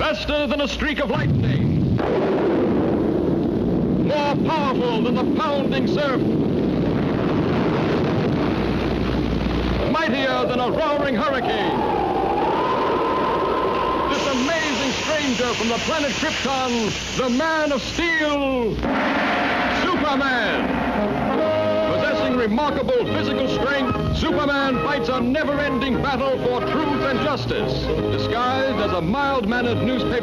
faster than a streak of lightning, more powerful than the pounding surf, mightier than a roaring hurricane. This amazing stranger from the planet Krypton, the Man of Steel, Superman. Possessing remarkable physical strength, Superman fights a never-ending battle for truth and justice. Disguised as a mild-mannered newspaper